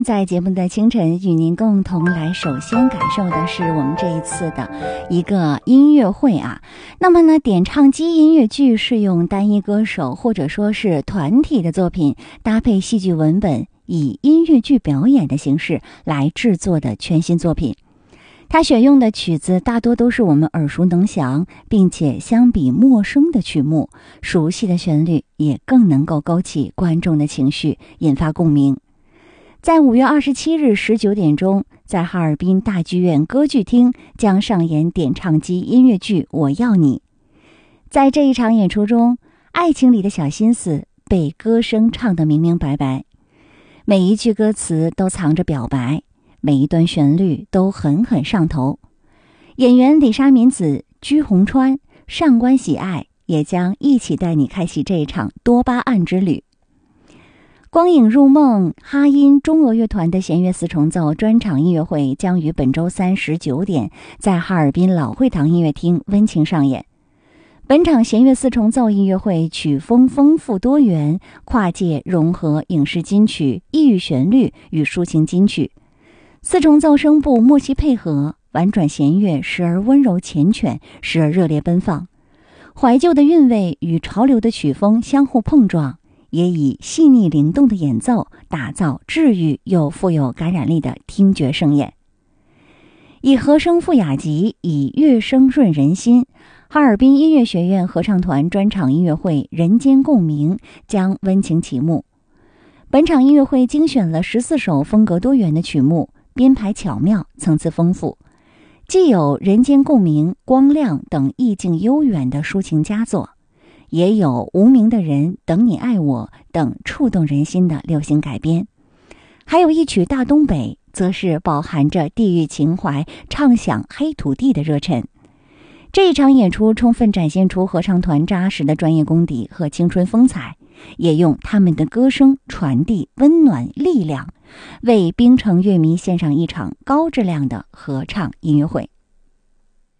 在节目的清晨与您共同来首先感受的是我们这一次的一个音乐会啊。那么呢，点唱机音乐剧是用单一歌手或者说是团体的作品搭配戏剧文本，以音乐剧表演的形式来制作的全新作品。它选用的曲子大多都是我们耳熟能详，并且相比陌生的曲目，熟悉的旋律也更能够勾起观众的情绪，引发共鸣。在5月27日19点钟，在哈尔滨大剧院歌剧厅将上演点唱机音乐剧《我要你》。在这一场演出中，爱情里的小心思被歌声唱得明明白白，每一句歌词都藏着表白，每一段旋律都狠狠上头。演员李莎敏子、居宏川、上官喜爱也将一起带你开启这一场多巴胺之旅。光影入梦哈音中俄乐团的弦乐四重奏专场音乐会将于本周三19点在哈尔滨老会堂音乐厅温情上演。本场弦乐四重奏音乐会曲风丰富多元，跨界融合影视金曲、异域旋律与抒情金曲，四重奏声部默契配合，婉转弦乐时而温柔缱绻，时而热烈奔放，怀旧的韵味与潮流的曲风相互碰撞，也以细腻灵动的演奏打造治愈又富有感染力的听觉盛宴。以和声赋雅集，以乐声润人心，哈尔滨音乐学院合唱团专场音乐会人间共鸣将温情启幕。本场音乐会精选了14首风格多元的曲目，编排巧妙，层次丰富，既有人间共鸣、光亮等意境悠远的抒情佳作，也有无名的人、等你爱我等触动人心的流行改编，还有一曲大东北，则是饱含着地域情怀，唱响黑土地的热忱。这一场演出充分展现出合唱团扎实的专业功底和青春风采，也用他们的歌声传递温暖力量，为冰城乐迷献上一场高质量的合唱音乐会。